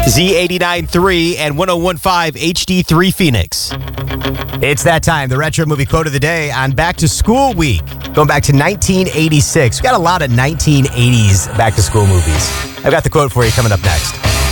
Z89.3 and 101.5 HD3 Phoenix. It's that time, the retro movie quote of the day on Back to School Week. Going back to 1986. We got a lot of 1980s back to school movies. I've got the quote for you coming up next.